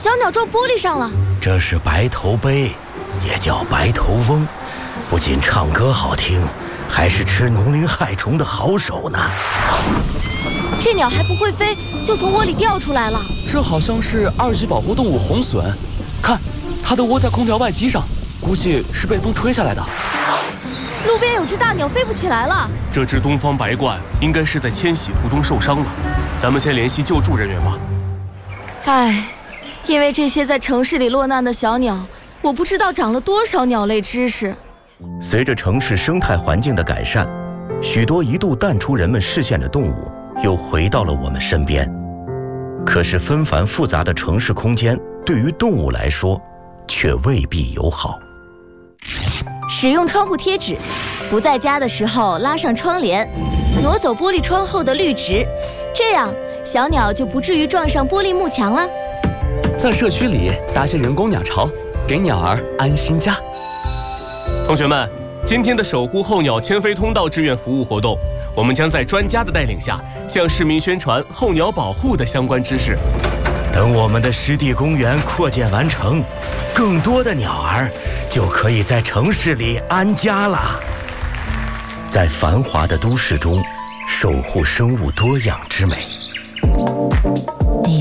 小鸟撞玻璃上了。 这是白头鹎，也叫白头翁，不仅唱歌好听，还是吃农林害虫的好手呢。 这鸟还不会飞，就从窝里掉出来了。 这好像是2级保护动物红隼，看，它都窝在空调外机上，估计是被风吹下来的。 路边有只大鸟飞不起来了。 这只东方白鹳应该是在迁徙途中受伤了，咱们先联系救助人员吧。 唉，因为这些在城市里落难的小鸟，我不知道长了多少鸟类知识。 随着城市生态环境的改善，许多一度淡出人们视线的动物又回到了我们身边。可是纷繁复杂的城市空间对于动物来说却未必友好。 使用窗户贴纸，不在家的时候拉上窗帘，挪走玻璃窗后的绿植，这样小鸟就不至于撞上玻璃幕墙了。 在社区里搭些人工鸟巢，给鸟儿安心家。 同学们，今天的守护候鸟迁飞通道志愿服务活动，我们将在专家的带领下，向市民宣传候鸟保护的相关知识。 等我们的湿地公园扩建完成，更多的鸟儿就可以在城市里安家了。在繁华的都市中，守护生物多样之美。 你